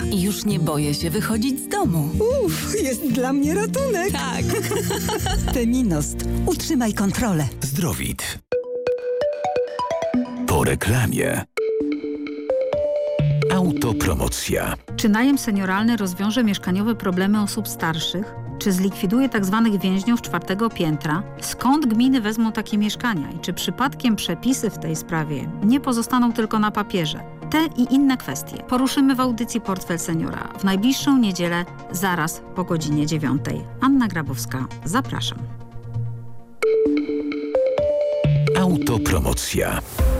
i już nie boję się wychodzić z domu. Jest dla mnie ratunek. Tak. Feminost. Utrzymaj kontrolę. Zdrowit. Po reklamie. Autopromocja. Czy najem senioralny rozwiąże mieszkaniowe problemy osób starszych? Czy zlikwiduje tzw. więźniów 4. piętra? Skąd gminy wezmą takie mieszkania? I czy przypadkiem przepisy w tej sprawie nie pozostaną tylko na papierze? Te i inne kwestie poruszymy w audycji Portfel Seniora w najbliższą niedzielę, zaraz po godzinie 9. Anna Grabowska, zapraszam. Autopromocja.